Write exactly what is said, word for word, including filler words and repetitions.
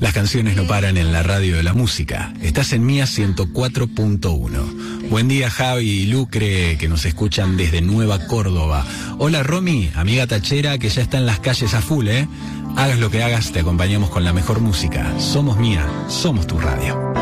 Las canciones no paran en la radio de la música. Estás en Mía ciento cuatro punto uno. Buen día, Javi y Lucre, que nos escuchan desde Nueva Córdoba. Hola, Romy, amiga tachera que ya está en las calles a full, ¿eh? Hagas lo que hagas, te acompañamos con la mejor música. Somos Mía, somos tu radio.